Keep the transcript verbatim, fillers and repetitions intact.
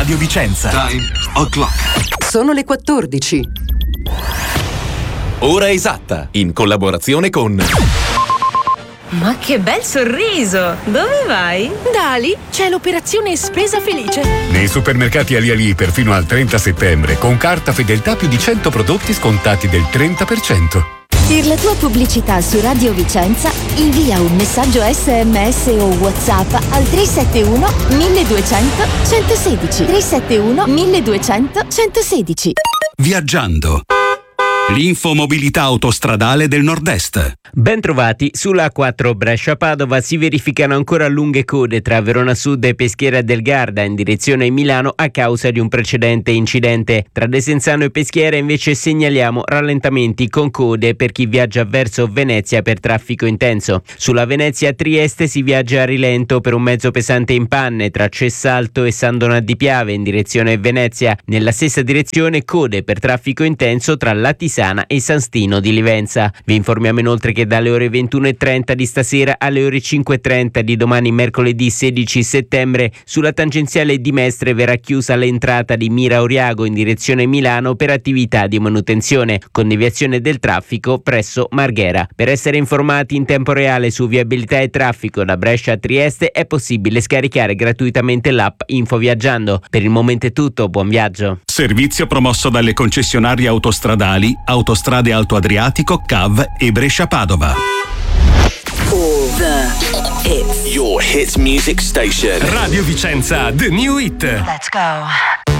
Radio Vicenza. Time o'clock. Sono le quattordici. Ora esatta, in collaborazione con... Ma che bel sorriso! Dove vai? Da Ali c'è l'operazione Spesa Felice. Nei supermercati Ali Ali perfino al trenta settembre, con carta fedeltà più di cento prodotti scontati del trenta per cento. Per la tua pubblicità su Radio Vicenza, invia un messaggio sms o WhatsApp al tre sette uno milleduecento centosedici. tre sette uno milleduecento centosedici. Viaggiando. L'infomobilità autostradale del Nord-Est. Bentrovati, sulla A quattro Brescia-Padova si verificano ancora lunghe code tra Verona Sud e Peschiera del Garda in direzione Milano a causa di un precedente incidente. Tra Desenzano e Peschiera invece segnaliamo rallentamenti con code per chi viaggia verso Venezia per traffico intenso. Sulla Venezia-Trieste si viaggia a rilento per un mezzo pesante in panne tra Cessalto e San Donà di Piave in direzione Venezia. Nella stessa direzione code per traffico intenso tra Latisana e San Stino di Livenza. Vi informiamo inoltre che dalle ore ventuno e trenta di stasera alle ore cinque e trenta di domani mercoledì sedici settembre sulla tangenziale di Mestre verrà chiusa l'entrata di Mira Oriago in direzione Milano per attività di manutenzione con deviazione del traffico presso Marghera. Per essere informati in tempo reale su viabilità e traffico da Brescia a Trieste è possibile scaricare gratuitamente l'app Info Viaggiando. Per il momento è tutto, buon viaggio. Servizio promosso dalle concessionarie autostradali Autostrade Alto Adriatico, C A V e Brescia-Padova. All the hits. Your hits music station. Radio Vicenza, the new hit. Let's go.